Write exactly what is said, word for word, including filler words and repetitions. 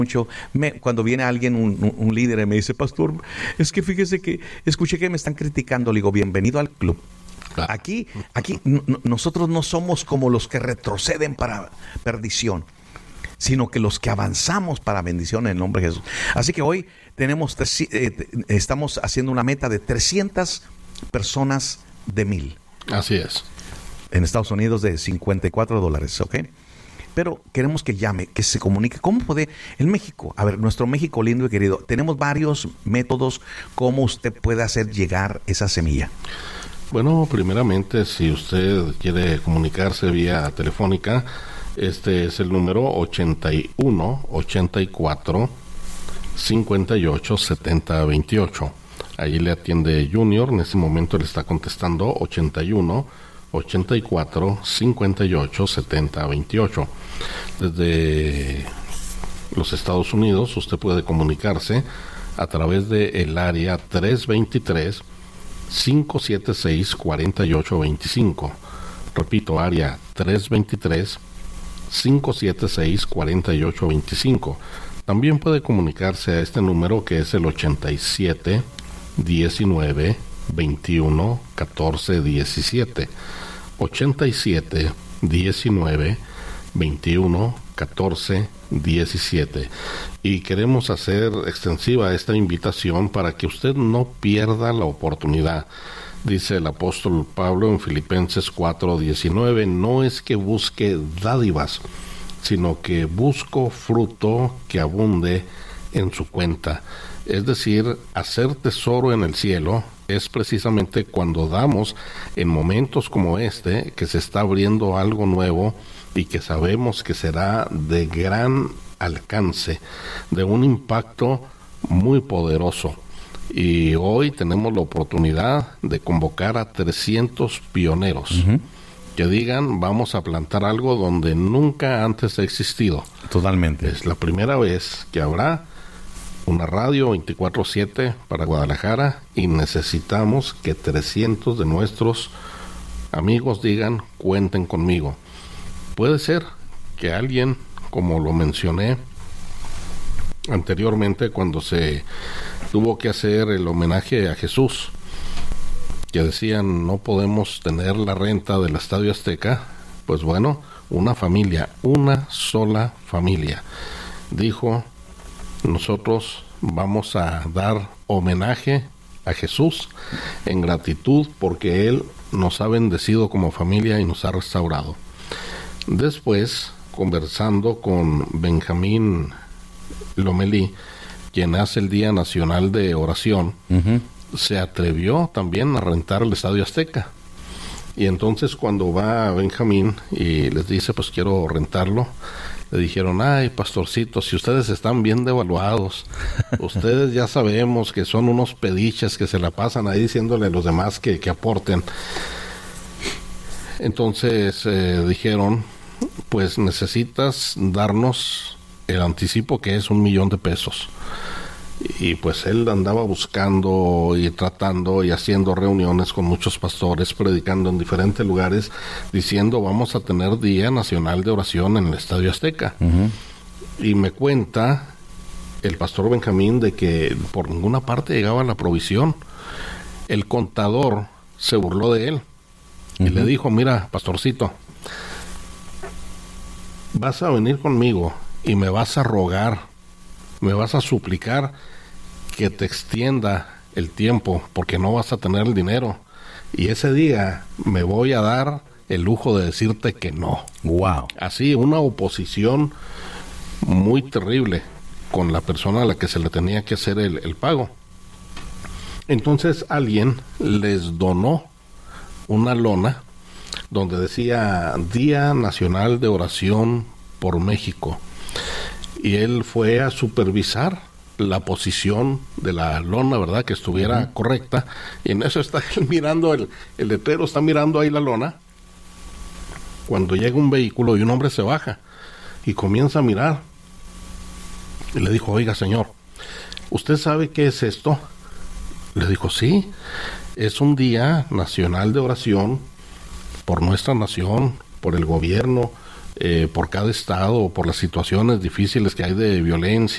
mucho me, cuando viene alguien, un, un, un líder, y me dice, pastor, es que fíjese que escuché que me están criticando. Le digo, bienvenido al club. Aquí, aquí n- nosotros no somos como los que retroceden para perdición, sino que los que avanzamos para bendición en el nombre de Jesús. Así que hoy tenemos, eh, estamos haciendo una meta de trescientas personas de mil. Así es. En Estados Unidos de cincuenta y cuatro dólares, ¿ok? Pero queremos que llame, que se comunique. ¿Cómo puede? En México, a ver, nuestro México lindo y querido, tenemos varios métodos cómo usted puede hacer llegar esa semilla. Bueno, primeramente, si usted quiere comunicarse vía telefónica, este es el número ochenta y uno, ochenta y cuatro, cincuenta y ocho, setenta, veintiocho. Allí le atiende Junior, en este momento le está contestando ochenta y uno, ochenta y cuatro, cincuenta y ocho, setenta, veintiocho. Desde los Estados Unidos usted puede comunicarse a través de el área tres dos tres, cinco siete seis, cuatro ocho dos cinco. Repito, área tres dos tres, cinco siete seis, cuatro ocho dos cinco. También puede comunicarse a este número que es el ochenta y siete, diecinueve, veintiuno, catorce, diecisiete. ochenta y siete, diecinueve, veintiuno, catorce, diecisiete. Y queremos hacer extensiva esta invitación para que usted no pierda la oportunidad. Dice el apóstol Pablo en Filipenses cuatro diecinueve, no es que busque dádivas, sino que busco fruto que abunde en su cuenta. Es decir, hacer tesoro en el cielo es precisamente cuando damos en momentos como este, que se está abriendo algo nuevo y que sabemos que será de gran alcance, de un impacto muy poderoso. Y hoy tenemos la oportunidad de convocar a trescientos pioneros. Uh-huh. Que digan, vamos a plantar algo donde nunca antes ha existido. Totalmente. Es la primera vez que habrá una radio veinticuatro siete para Guadalajara y necesitamos que trescientos de nuestros amigos digan, cuenten conmigo. Puede ser que alguien, como lo mencioné anteriormente cuando se tuvo que hacer el homenaje a Jesús, que decían no podemos tener la renta del Estadio Azteca, pues bueno, una familia, una sola familia, dijo, nosotros vamos a dar homenaje a Jesús en gratitud porque Él nos ha bendecido como familia y nos ha restaurado. Después, conversando con Benjamín Lomelí, quien hace el Día Nacional de Oración, uh-huh. se atrevió también a rentar el Estadio Azteca. Y entonces cuando va Benjamín y les dice, pues quiero rentarlo, le dijeron, ay, pastorcito, si ustedes están bien devaluados, ustedes ya sabemos que son unos pediches que se la pasan ahí diciéndole a los demás que, que aporten. Entonces eh, dijeron, pues necesitas darnos el anticipo que es un millón de pesos. Y pues él andaba buscando y tratando y haciendo reuniones con muchos pastores, predicando en diferentes lugares, diciendo vamos a tener Día Nacional de Oración en el Estadio Azteca. Uh-huh. Y me cuenta el pastor Benjamín de que por ninguna parte llegaba la provisión. El contador se burló de él. Uh-huh. Y le dijo, mira, pastorcito, vas a venir conmigo y me vas a rogar, me vas a suplicar que te extienda el tiempo porque no vas a tener el dinero. Y ese día me voy a dar el lujo de decirte que no. Wow. Así, una oposición muy terrible con la persona a la que se le tenía que hacer el, el pago. Entonces alguien les donó una lona donde decía Día Nacional de Oración por México. Y él fue a supervisar la posición de la lona, ¿verdad? Que estuviera uh-huh. correcta. Y en eso está él mirando, el, el letrero está mirando ahí la lona. Cuando llega un vehículo y un hombre se baja y comienza a mirar. Y le dijo, oiga, señor, ¿usted sabe qué es esto? Le dijo, sí, es un día nacional de oración por nuestra nación, por el gobierno, eh, por cada estado, por las situaciones difíciles que hay de violencia